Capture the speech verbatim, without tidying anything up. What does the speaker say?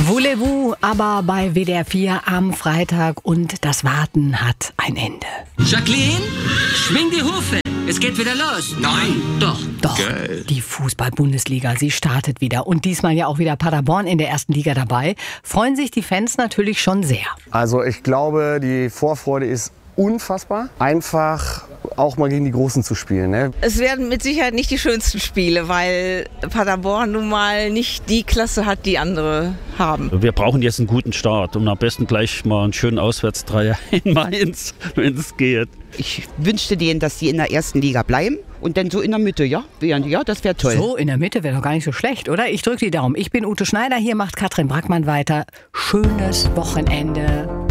Voulez-vous aber bei W D R vier am Freitag und das Warten hat ein Ende. Jacqueline, schwing die Hufe. Es geht wieder los. Nein, doch. Doch, Geil. Die Fußball-Bundesliga, sie startet wieder. Und diesmal ja auch wieder Paderborn in der ersten Liga dabei. Freuen sich die Fans natürlich schon sehr. Also ich glaube, die Vorfreude ist unfassbar. Einfach auch mal gegen die Großen zu spielen. Ne? Es werden mit Sicherheit nicht die schönsten Spiele, weil Paderborn nun mal nicht die Klasse hat, die andere haben. Wir brauchen jetzt einen guten Start und am besten gleich mal einen schönen Auswärtsdreier in Mainz, wenn es geht. Ich wünschte denen, dass sie in der ersten Liga bleiben und dann so in der Mitte, ja? Ja, das wäre toll. So, in der Mitte wäre doch gar nicht so schlecht, oder? Ich drücke die Daumen. Ich bin Ute Schneider, hier macht Katrin Brackmann weiter. Schönes Wochenende.